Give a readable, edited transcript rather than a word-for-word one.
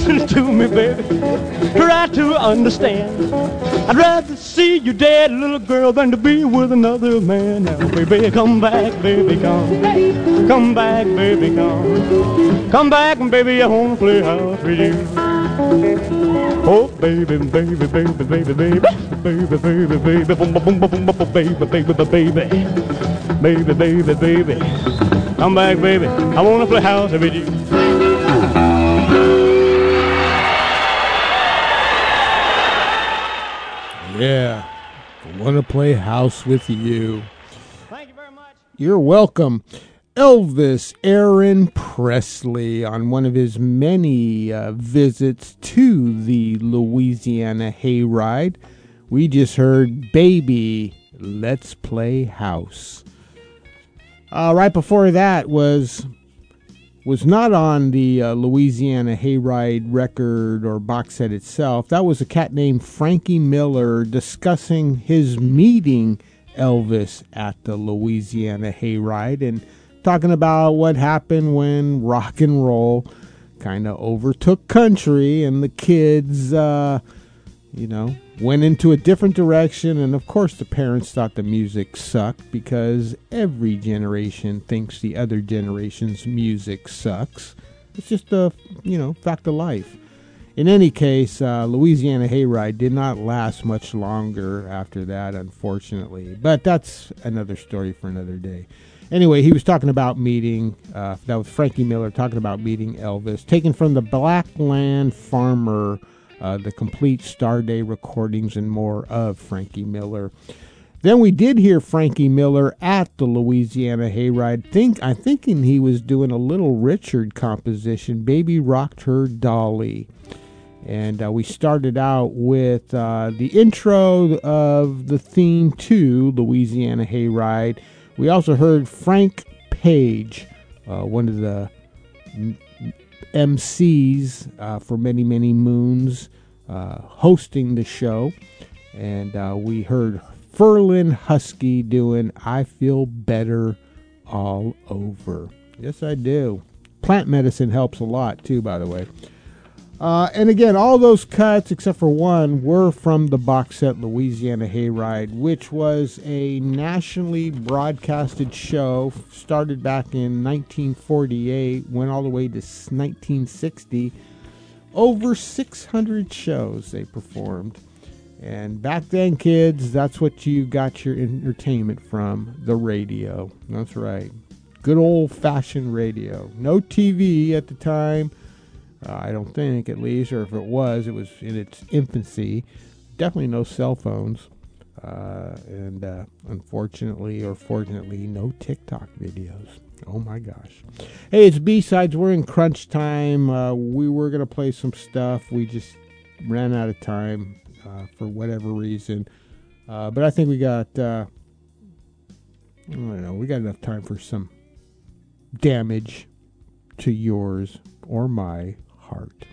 listen to me, baby. Try to understand. I'd rather see you dead, little girl, than to be with another man. Now, baby, come back, baby, come. Come back, baby, come. Come back, baby, I wanna play house with you. Oh, baby, baby, baby, baby, baby, baby, baby, baby, boom, boom, boom, boom, boom, baby, baby, baby, baby, baby. Come back, baby, I wanna play house with you. Yeah, I want to play house with you. Thank you very much. You're welcome. Elvis Aaron Presley on one of his many visits to the Louisiana Hayride. We just heard Baby, Let's Play House. Right before that was not on the Louisiana Hayride record or box set itself. That was a cat named Frankie Miller discussing his meeting Elvis at the Louisiana Hayride and talking about what happened when rock and roll kind of overtook country and the kids, went into a different direction. And of course the parents thought the music sucked because every generation thinks the other generation's music sucks. It's just a, fact of life. In any case, Louisiana Hayride did not last much longer after that, unfortunately. But that's another story for another day. Anyway, he was talking about meeting, that was Frankie Miller talking about meeting Elvis, taken from the Blackland Farmer, the complete Starday recordings and more of Frankie Miller. Then we did hear Frankie Miller at the Louisiana Hayride. I'm thinking he was doing a Little Richard composition, Baby Rocked Her Dolly. And we started out with the intro of the theme to Louisiana Hayride. We also heard Frank Page, one of the MCs for many, many moons, hosting the show. And we heard Ferlin Husky doing I Feel Better All Over. Yes, I do. Plant medicine helps a lot, too, by the way. And again, all those cuts, except for one, were from the box set Louisiana Hayride, which was a nationally broadcasted show, started back in 1948, went all the way to 1960. Over 600 shows they performed. And back then, kids, that's what you got your entertainment from, the radio. That's right. Good old-fashioned radio. No TV at the time. I don't think, at least, or if it was in its infancy. Definitely no cell phones. And unfortunately or fortunately, no TikTok videos. Oh my gosh. Hey, it's B-Sides. We're in crunch time. We were going to play some stuff. We just ran out of time for whatever reason. But I think we got, we got enough time for some damage to yours or my heart.